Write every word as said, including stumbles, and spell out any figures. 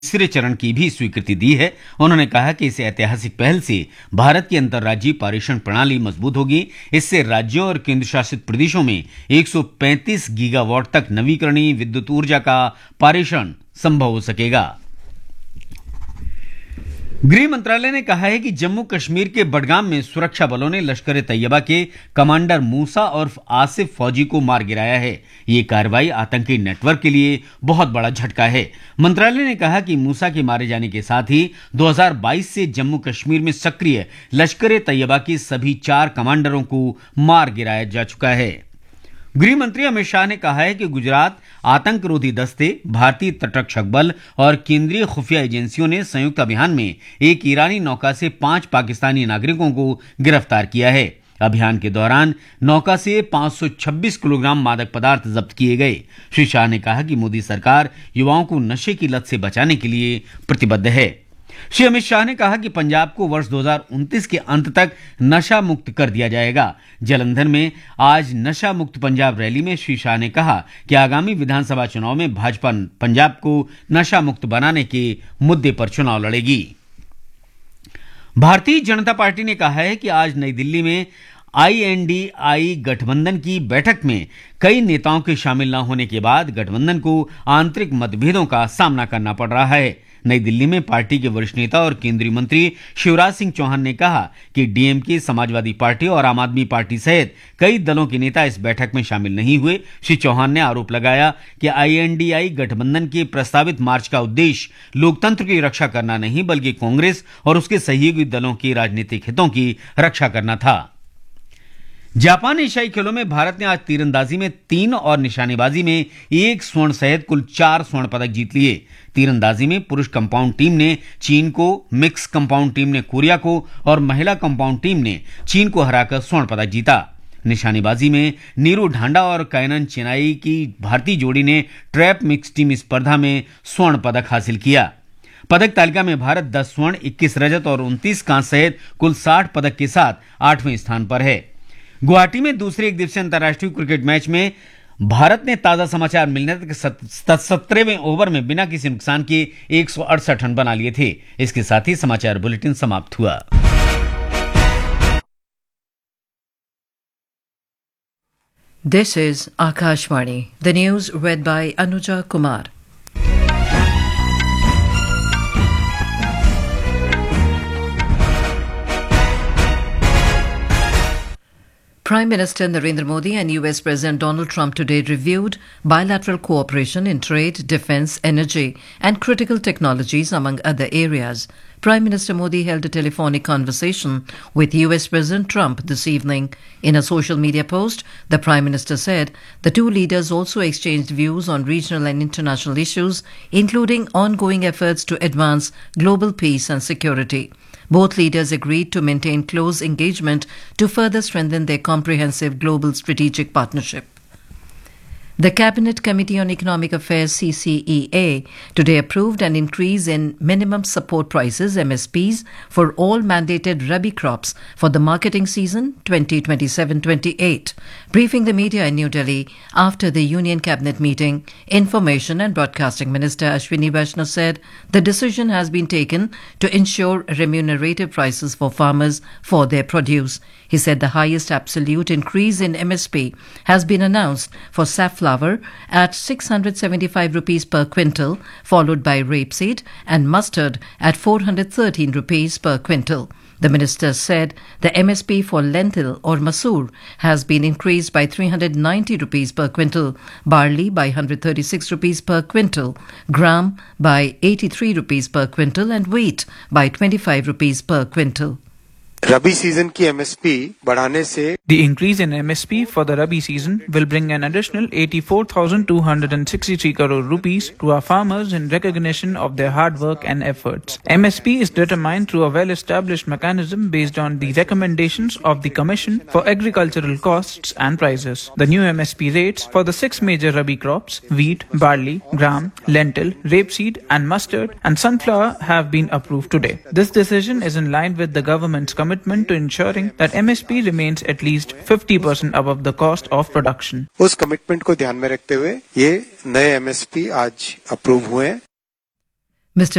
तीसरे चरण की भी स्वीकृति दी है। उन्होंने कहा कि इस ऐतिहासिक पहल से भारत की अंतर्राज्यीय पारेषण प्रणाली मजबूत होगी। इससे राज्यों और केंद्र शासित प्रदेशों में एक सौ पैंतीस गीगावाट तक नवीकरणीय विद्युत ऊर्जा का पारेषण संभव हो सकेगा। गृह मंत्रालय ने कहा है कि जम्मू कश्मीर के बडगाम में सुरक्षा बलों ने लश्कर ए तैयबा के कमांडर मूसा और आसिफ फौजी को मार गिराया है। ये कार्रवाई आतंकी नेटवर्क के लिए बहुत बड़ा झटका है। मंत्रालय ने कहा कि मूसा के मारे जाने के साथ ही दो हज़ार बाईस से जम्मू कश्मीर में सक्रिय लश्कर ए तैयबा के सभी चार कमांडरों को मार गिराया जा चुका है। गृह मंत्री अमित शाह ने कहा है कि गुजरात आतंकरोधी दस्ते, भारतीय तटरक्षक बल और केंद्रीय खुफिया एजेंसियों ने संयुक्त अभियान में एक ईरानी नौका से पांच पाकिस्तानी नागरिकों को गिरफ्तार किया है। अभियान के दौरान नौका से पांच सौ छब्बीस किलोग्राम मादक पदार्थ जब्त किए गए। श्री शाह ने कहा कि मोदी सरकार युवाओं को नशे की लत से बचाने के लिए प्रतिबद्ध है। श्री अमित शाह ने कहा कि पंजाब को वर्ष दो हज़ार उनतीस के अंत तक नशा मुक्त कर दिया जाएगा। जालंधर में आज नशा मुक्त पंजाब रैली में श्री शाह ने कहा कि आगामी विधानसभा चुनाव में भाजपा पंजाब को नशा मुक्त बनाने के मुद्दे पर चुनाव लड़ेगी। भारतीय जनता पार्टी ने कहा है कि आज नई दिल्ली में आई एन डी आई गठबंधन की बैठक में कई नेताओं के शामिल न होने के बाद गठबंधन को आंतरिक मतभेदों का सामना करना पड़ रहा है। नई दिल्ली में पार्टी के वरिष्ठ नेता और केंद्रीय मंत्री शिवराज सिंह चौहान ने कहा कि डीएमके, समाजवादी पार्टी और आम आदमी पार्टी सहित कई दलों के नेता इस बैठक में शामिल नहीं हुए। श्री चौहान ने आरोप लगाया कि आई एन डी आई गठबंधन के प्रस्तावित मार्च का उद्देश्य लोकतंत्र की रक्षा करना नहीं बल्कि कांग्रेस और उसके सहयोगी दलों के राजनीतिक हितों की रक्षा करना था। जापान एशियाई खेलों में भारत ने आज तीरंदाजी में तीन और निशानेबाजी में एक स्वर्ण सहित कुल चार स्वर्ण पदक जीत लिए। तीरंदाजी में पुरुष कंपाउंड टीम ने चीन को, मिक्स कंपाउंड टीम ने कोरिया को और महिला कंपाउंड टीम ने चीन को हराकर स्वर्ण पदक जीता। निशानेबाजी में नीरू ढांडा और कैनन चेनाई की भारतीय जोड़ी ने ट्रैप मिक्स टीम स्पर्धा में स्वर्ण पदक हासिल किया। पदक तालिका में भारत दस स्वर्ण, इक्कीस रजत और उनतीस कांस्य सहित कुल साठ पदक के साथ आठवें स्थान पर है। गुवाहाटी में दूसरे एक दिवसीय अंतर्राष्ट्रीय क्रिकेट मैच में भारत ने ताजा समाचार मिलने तक सत्रहवें ओवर में बिना किसी नुकसान के एक सौ अड़सठ रन बना लिए थे। इसके साथ ही समाचार बुलेटिन समाप्त हुआ। This is Akashvani. The news read by Anuja Kumar. Prime Minister Narendra Modi and U S President Donald Trump today reviewed bilateral cooperation in trade, defense, energy, and critical technologies, among other areas. Prime Minister Modi held a telephonic conversation with U S President Trump this evening. In a social media post, the Prime Minister said the two leaders also exchanged views on regional and international issues, including ongoing efforts to advance global peace and security. Both leaders agreed to maintain close engagement to further strengthen their comprehensive global strategic partnership. The Cabinet Committee on Economic Affairs C C E A today approved an increase in minimum support prices M S Ps for all mandated rabi crops for the marketing season twenty twenty-seven twenty-eight. Briefing the media in New Delhi after the Union Cabinet meeting, Information and Broadcasting Minister Ashwini Vaishnaw said the decision has been taken to ensure remunerative prices for farmers for their produce. He said the highest absolute increase in M S P has been announced for safflower at six hundred seventy-five rupees per quintal, followed by rapeseed and mustard at four hundred thirteen rupees per quintal. The minister said the M S P for lentil or masoor has been increased by three hundred ninety rupees per quintal, barley by one hundred thirty-six rupees per quintal, gram by eighty-three rupees per quintal and wheat by twenty-five rupees per quintal. Rabi season की M S P बढ़ाने से The increase in M S P for the Rabi season will bring an additional eighty-four thousand two hundred sixty-three crore rupees to our farmers in recognition of their hard work and efforts. M S P is determined through a well-established mechanism based on the recommendations of the Commission for Agricultural Costs and Prices. The new M S P rates for the six major Rabi crops, wheat, barley, gram, lentil, rapeseed and mustard and sunflower have been approved today. This decision is in line with the government's commitment commitment to ensuring that M S P remains at least fifty percent above the cost of production. उस commitment को ध्यान में रखते हुए ये नए M S P आज approve हुए हैं।